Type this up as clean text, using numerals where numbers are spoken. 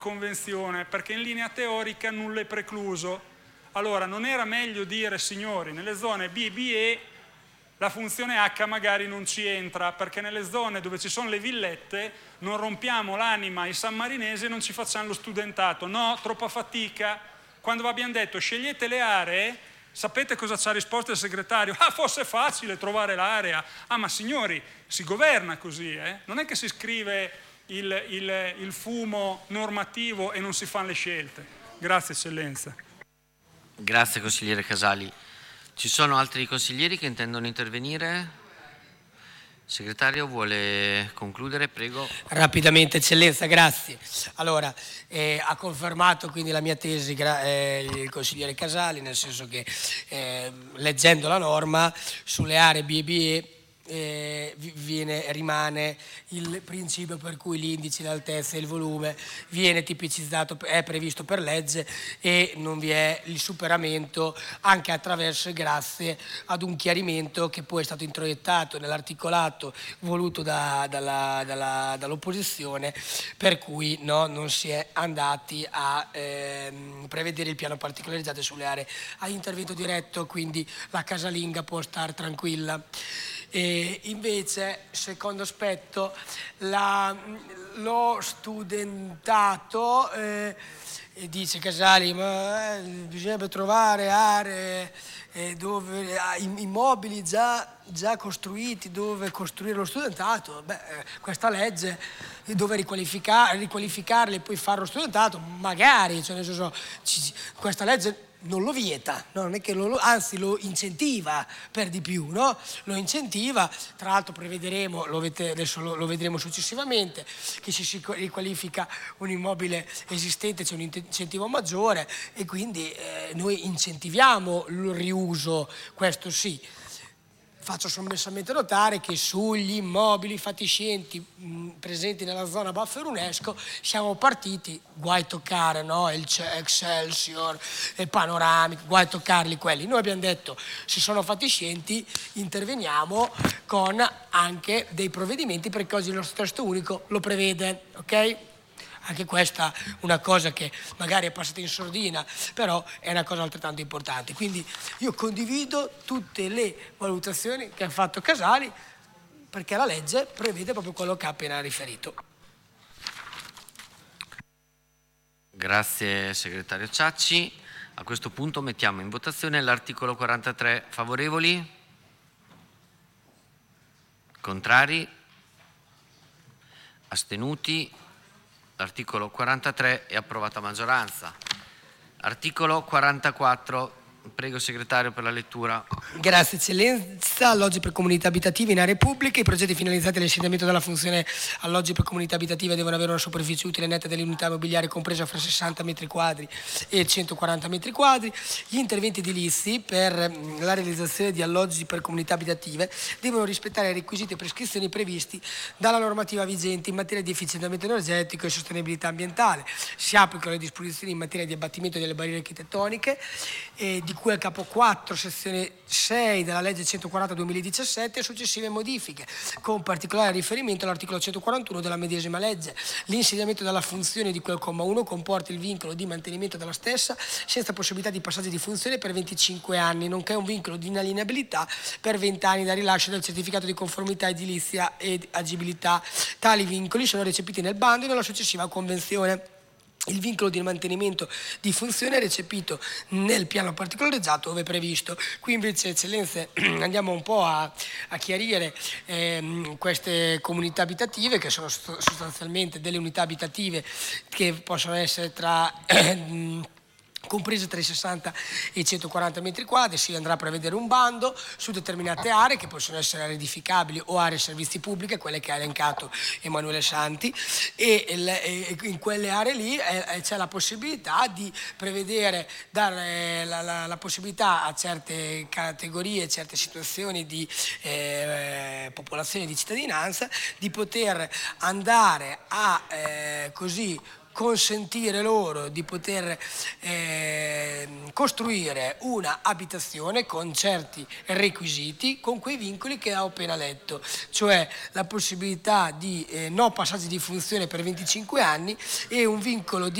convenzione, perché in linea teorica nulla è precluso. Allora, non era meglio dire, signori, nelle zone B, B e la funzione H magari non ci entra, perché nelle zone dove ci sono le villette non rompiamo l'anima ai sammarinesi e non ci facciamo lo studentato. No, troppa fatica. Quando abbiamo detto scegliete le aree, sapete cosa ci ha risposto il segretario? Ah, fosse facile trovare l'area. Ah, ma signori, si governa così, Non è che si scrive il fumo normativo e non si fanno le scelte. Grazie, Eccellenza. Grazie, consigliere Casali. Ci sono altri consiglieri che intendono intervenire? Il segretario vuole concludere, prego. Rapidamente, Eccellenza, grazie. Allora, ha confermato quindi la mia tesi il consigliere Casali, nel senso che leggendo la norma sulle aree B e BE rimane il principio per cui gli indici, l'altezza e il volume viene tipicizzato, è previsto per legge e non vi è il superamento anche attraverso e grazie ad un chiarimento che poi è stato introiettato nell'articolato voluto dall'opposizione, per cui non si è andati a prevedere il piano particolarizzato sulle aree a intervento diretto, quindi la casalinga può star tranquilla. E invece, secondo aspetto, lo studentato, dice Casali, ma bisognerebbe trovare aree dove immobili già costruiti dove costruire lo studentato. Questa legge dove riqualificarli e poi fare lo studentato, magari, cioè nel senso, questa legge non lo vieta, no? Non è che anzi lo incentiva per di più, no? Lo incentiva, tra l'altro prevederemo, adesso lo vedremo successivamente, che se si riqualifica un immobile esistente c'è un incentivo maggiore e quindi noi incentiviamo il riuso, questo sì. Faccio sommessamente notare che sugli immobili fatiscenti presenti nella zona buffer UNESCO siamo partiti, guai toccare, no? Il Excelsior, il Panoramic, guai toccarli quelli. Noi abbiamo detto, se sono fatiscenti interveniamo con anche dei provvedimenti perché oggi il nostro testo unico lo prevede, ok? Anche questa è una cosa che magari è passata in sordina, però è una cosa altrettanto importante. Quindi io condivido tutte le valutazioni che ha fatto Casali, perché la legge prevede proprio quello che ha appena riferito. Grazie segretario Ciacci. A questo punto mettiamo in votazione l'articolo 43. Favorevoli? Contrari? Astenuti? L'articolo 43 è approvato a maggioranza. Articolo 44. Prego segretario per la lettura. Grazie Eccellenza. Alloggi per comunità abitative in aree pubbliche. I progetti finalizzati all'escindamento della funzione alloggi per comunità abitative devono avere una superficie utile netta delle unità immobiliari compresa fra 60 metri quadri e 140 metri quadri. Gli interventi edilizi per la realizzazione di alloggi per comunità abitative devono rispettare i requisiti e prescrizioni previsti dalla normativa vigente in materia di efficientamento energetico e sostenibilità ambientale. Si applicano le disposizioni in materia di abbattimento delle barriere architettoniche di cui al capo 4, sezione 6 della legge 140/2017 e successive modifiche, con particolare riferimento all'articolo 141 della medesima legge. L'insediamento della funzione di quel comma 1 comporta il vincolo di mantenimento della stessa senza possibilità di passaggio di funzione per 25 anni, nonché un vincolo di inalienabilità per 20 anni dal rilascio del certificato di conformità edilizia ed agibilità. Tali vincoli sono recepiti nel bando e nella successiva convenzione. Il vincolo di mantenimento di funzione è recepito nel piano particolarizzato ove previsto. Qui invece, Eccellenze, andiamo un po' a chiarire queste comunità abitative che sono sostanzialmente delle unità abitative che possono essere comprese tra i 60 e i 140 metri quadri. Si andrà a prevedere un bando su determinate aree che possono essere aree edificabili o aree servizi pubbliche, quelle che ha elencato Emanuele Santi, e in quelle aree lì c'è la possibilità di prevedere, dare la possibilità a certe categorie, certe situazioni di popolazione di cittadinanza di poter andare a così consentire loro di poter costruire una abitazione con certi requisiti, con quei vincoli che ho appena letto, cioè la possibilità di no passaggio di funzione per 25 anni e un vincolo di